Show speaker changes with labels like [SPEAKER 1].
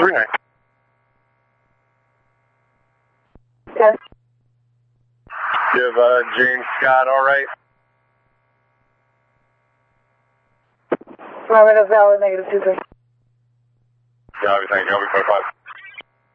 [SPEAKER 1] 39.
[SPEAKER 2] Okay.
[SPEAKER 1] Give Jane Scott all right?
[SPEAKER 2] Robert, that's valid, -23.
[SPEAKER 1] Yeah, thank you. I'll be 45.